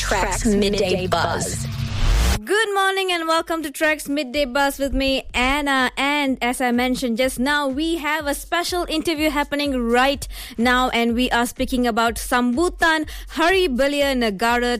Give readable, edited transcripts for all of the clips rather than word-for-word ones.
Trax Midday Buzz. Good morning and welcome to Trax Midday Buzz with me, Anna. And as I mentioned just now, we have a special interview happening right now, and we are speaking about Sambutan Hari Belia Negara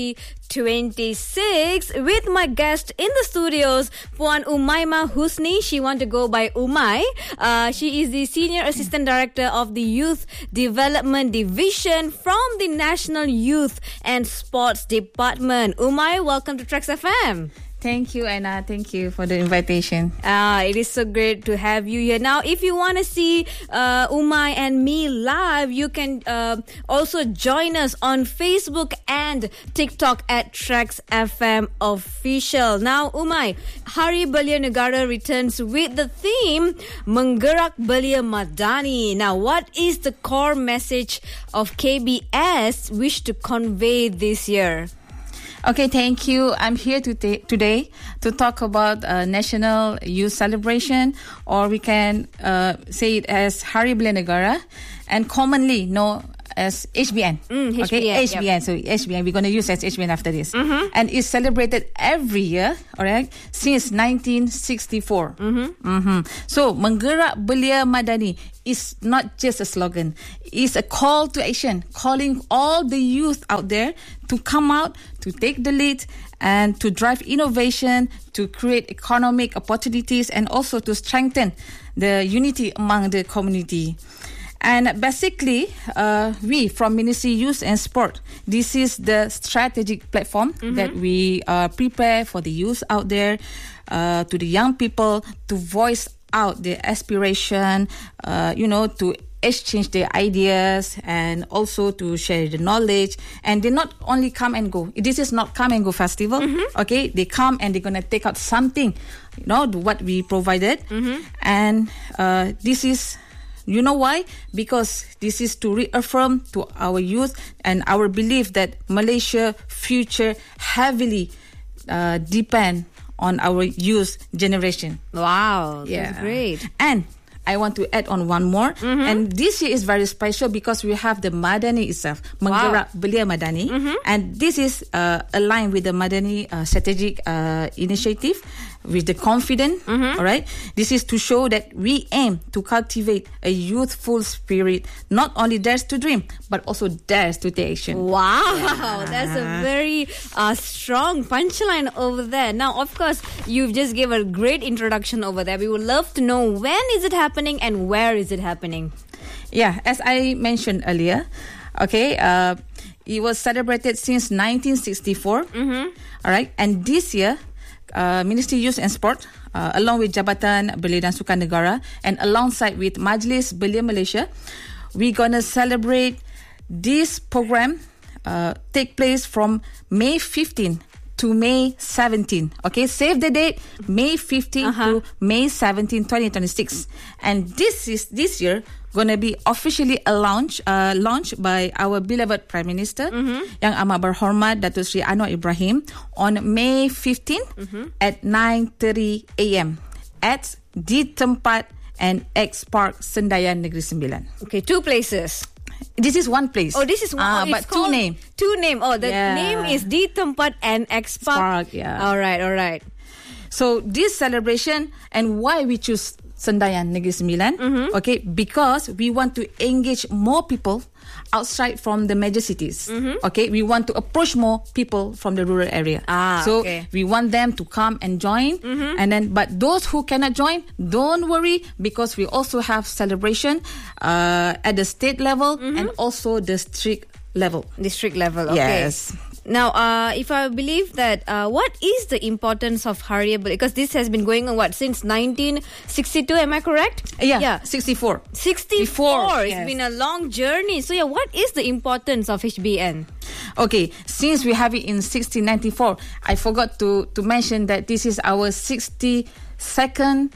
2026 with my guest in the studios, Puan Umaima Husni. She want to go by Umai. She is the Senior Assistant Director of the Youth Development Division from the National Youth and Sports Department. Umai, welcome to Trax FM. Thank you, Anna. Thank you for the invitation. It is so great to have you here. Now, if you want to see Umai and me live, you can also join us on Facebook and TikTok at Trax FM Official. Now, Umai, Hari Belia Negara returns with the theme Menggerak Belia Madani. Now, what is the core message of KBS wish to convey this year? Okay, thank you. I'm here today to talk about National Youth Celebration, or we can say it as Hari Belia Negara, and commonly known as HBN. HBN. Okay, HBN. Yep. So HBN, we're going to use as HBN after this. Mm-hmm. And it's celebrated every year, all right, since 1964. So, Menggerak Belia Madani is not just a slogan. It's a call to action, calling all the youth out there to come out, to take the lead, and to drive innovation, to create economic opportunities, and also to strengthen the unity among the community. And basically, we from Ministry Youth and Sport, this is the strategic platform that we prepare for the youth out there, to the young people, to voice out their aspiration, to exchange their ideas, and also to share the knowledge. And they not only come and go. This is not come and go festival. Okay, they come and they're gonna take out something, what we provided. And this is, you know why? Because this is to reaffirm to our youth and our belief that Malaysia future heavily depend on our youth generation. Wow, that's great. And I want to add on one more. And this year is very special because we have the Madani itself, Menggerak Belia Madani. And this is aligned with the Madani strategic initiative with the confidence. All right. This is to show that we aim to cultivate a youthful spirit, not only dares to dream, but also dares to take action. Wow, that's a very strong punchline over there. Now, of course, you've just gave a great introduction over there. We would love to know when is it happening and where is it happening? Yeah, as I mentioned earlier, okay, it was celebrated since 1964. All right, and this year, Ministry Youth and Sport, along with Jabatan Belia dan Sukan Negara and alongside with Majlis Belia Malaysia, we're going to celebrate this program take place from May 15 to May 17. Okay, save the date, May 15 to May 17, 2026. And this year going to be officially launched by our beloved Prime Minister, Yang Amat Berhormat Datuk Seri Anwar Ibrahim, on May 15 at 9:30 a.m. at Di Tempat and X Park Sendayan Negeri Sembilan. Okay, two places. This is one place. Oh, this is one. But two name. Two name. Oh, the name is Di Tempat and X Park. Yeah. All right. So this celebration, and why we choose Sendayan Negeri Sembilan, okay, because we want to engage more people outside from the major cities. Okay, we want to approach more people from the rural area. So we want them to come and join. And then, but those who cannot join, don't worry, because we also have celebration at the state level and also the district level. District level. Okay. Yes. Now, if I believe that, what is the importance of Hari Belia? Because this has been going on, since 1962, am I correct? Yeah. 64. 64. Yes. It's been a long journey. So, what is the importance of HBN? Okay, since we have it in 1694, I forgot to mention that this is our 62nd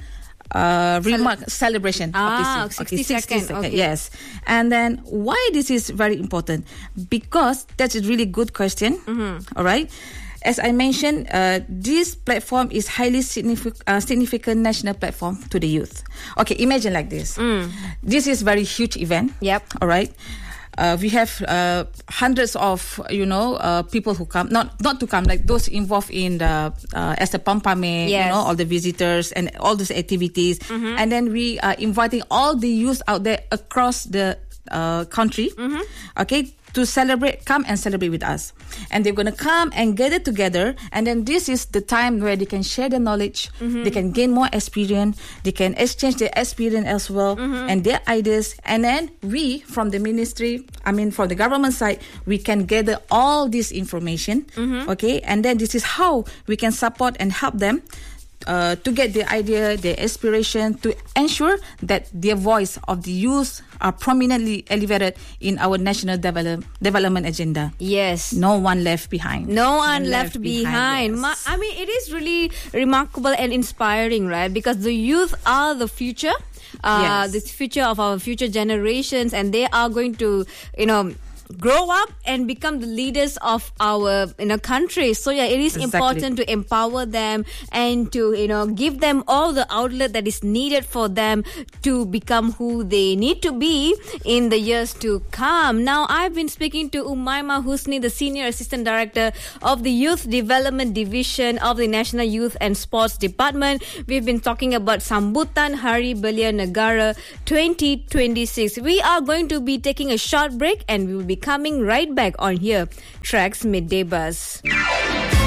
celebration of this year. 62nd. Okay. Yes. And then why this is very important? Because that's a really good question. All right. As I mentioned, this platform is highly significant national platform to the youth. Okay, imagine like this. This is very huge event. Yep. All right. we have hundreds of people who come, not to come, like those involved in the as the pampame, Yes. all the visitors and all those activities, and then we are inviting all the youth out there across the country, okay, to come and celebrate with us. And they're going to come and gather together, and then this is the time where they can share their knowledge, they can gain more experience, they can exchange their experience as well, and their ideas. And then we, from the ministry, from the government side, we can gather all this information, okay, and then this is how we can support and help them to get the idea, their aspiration, to ensure that their voice of the youth are prominently elevated in our national development agenda. Yes. No one left behind. No one left behind. Yes. It is really remarkable and inspiring, right? Because the youth are the future. Yes. The future of our future generations, and they are going to, grow up and become the leaders of our country. So yeah, it is Exactly. important to empower them and to give them all the outlet that is needed for them to become who they need to be in the years to come. Now, I've been speaking to Umaima Husni, the Senior Assistant Director of the Youth Development Division of the National Youth and Sports Department. We've been talking about Sambutan Hari Belia Negara 2026. We are going to be taking a short break, and we will be coming right back on here, Tracks Midday Buzz.